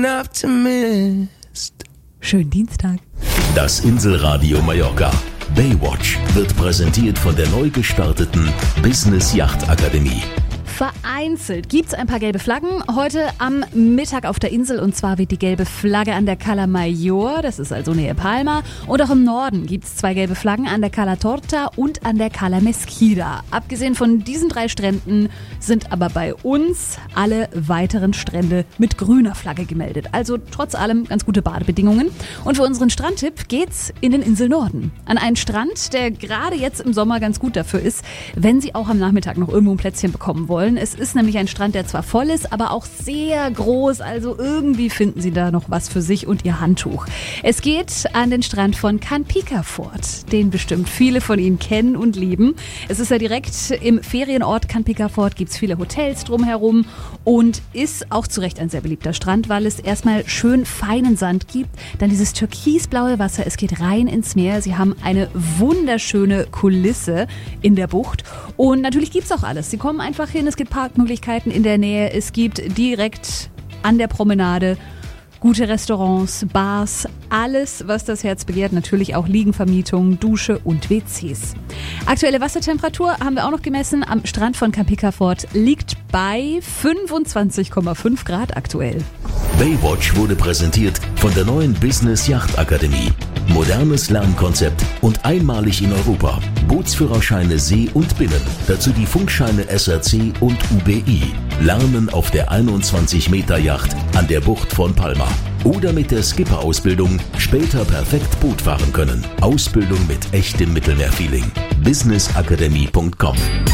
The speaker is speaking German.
Optimist. Schönen Dienstag. Das Inselradio Mallorca. Baywatch wird präsentiert von der neu gestarteten Business Yacht Akademie. Vereinzelt gibt's ein paar gelbe Flaggen heute am Mittag auf der Insel, und zwar weht die gelbe Flagge an der Cala Mayor, das ist also Nähe Palma, und auch im Norden gibt's 2 gelbe Flaggen an der Cala Torta und an der Cala Mesquida. Abgesehen von diesen 3 Stränden sind aber bei uns alle weiteren Strände mit grüner Flagge gemeldet. Also trotz allem ganz gute Badebedingungen. Und für unseren Strandtipp geht's in den Inselnorden. An einen Strand, der gerade jetzt im Sommer ganz gut dafür ist, wenn Sie auch am Nachmittag noch irgendwo ein Plätzchen bekommen wollen. Es ist nämlich ein Strand, der zwar voll ist, aber auch sehr groß, also irgendwie finden Sie da noch was für sich und Ihr Handtuch. Es geht an den Strand von Can Pica Fort, den bestimmt viele von Ihnen kennen und lieben. Es ist ja direkt im Ferienort Can Pica Fort, gibt es viele Hotels drumherum und ist auch zu Recht ein sehr beliebter Strand, weil es erstmal schön feinen Sand gibt, dann dieses türkisblaue Wasser, es geht rein ins Meer. Sie haben eine wunderschöne Kulisse in der Bucht und natürlich gibt es auch alles. Sie kommen einfach hin, es gibt Parkmöglichkeiten in der Nähe, es gibt direkt an der Promenade gute Restaurants, Bars, alles, was das Herz begehrt, natürlich auch Liegenvermietung, Dusche und WCs. Aktuelle Wassertemperatur haben wir auch noch gemessen. Am Strand von Can Pica Fort liegt bei 25,5 Grad aktuell. Baywatch wurde präsentiert von der neuen Business Yacht Akademie. Modernes Lernkonzept und einmalig in Europa. Bootsführerscheine See und Binnen. Dazu die Funkscheine SRC und UBI. Lernen auf der 21-Meter-Yacht an der Bucht von Palma. Oder mit der Skipper-Ausbildung später perfekt Boot fahren können. Ausbildung mit echtem Mittelmeerfeeling. businessakademie.com